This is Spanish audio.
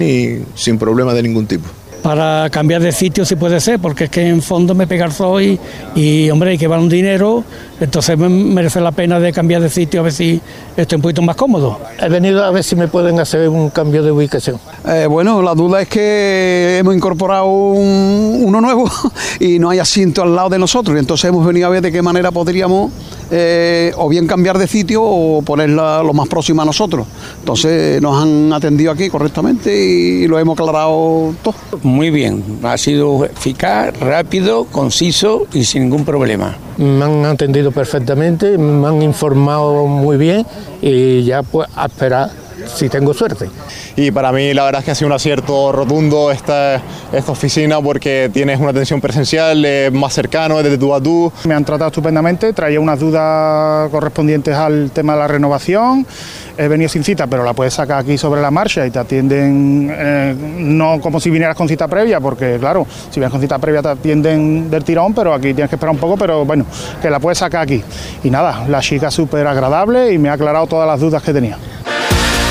y sin problema de ningún tipo. Para cambiar de sitio si puede ser, porque es que en fondo me pega el sol y hombre, hay que llevar un dinero, entonces me merece la pena de cambiar de sitio a ver si estoy un poquito más cómodo. He venido a ver si me pueden hacer un cambio de ubicación. Bueno, la duda es que hemos incorporado uno nuevo y no hay asiento al lado de nosotros, entonces hemos venido a ver de qué manera podríamos o bien cambiar de sitio o ponerla lo más próximo a nosotros. Entonces nos han atendido aquí correctamente y lo hemos aclarado todo. Muy bien, ha sido eficaz, rápido, conciso y sin ningún problema. Me han atendido perfectamente, me han informado muy bien y ya pues a esperar si tengo suerte. Y para mí la verdad es que ha sido un acierto rotundo esta oficina porque tienes una atención presencial más cercano, desde tú a tú. Me han tratado estupendamente, traía unas dudas correspondientes al tema de la renovación. He venido sin cita, pero la puedes sacar aquí sobre la marcha y te atienden, no como si vinieras con cita previa, porque claro, si vienes con cita previa te atienden del tirón, pero aquí tienes que esperar un poco, pero bueno, que la puedes sacar aquí. Y nada, la chica súper agradable y me ha aclarado todas las dudas que tenía.